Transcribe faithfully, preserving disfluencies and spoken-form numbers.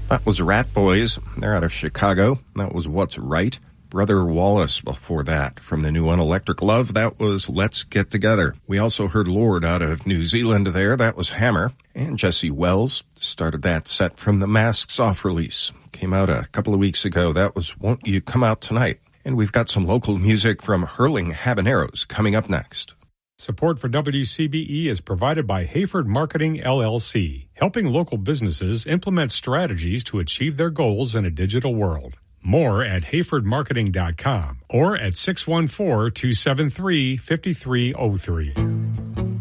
That was Rat Boys. They're out of Chicago. That was What's Right. Brother Wallace before that. From the new one, Electric Love, that was Let's Get Together. We also heard Lord out of New Zealand there. That was Hammer. And Jesse Wells started that set from the Masks Off release. Came out a couple of weeks ago. That was Won't You Come Out Tonight. And we've got some local music from Hurling Habaneros coming up next. Support for W C B E is provided by Hayford Marketing, L L C, helping local businesses implement strategies to achieve their goals in a digital world. More at hayford marketing dot com or at six one four, two seven three, five three zero three.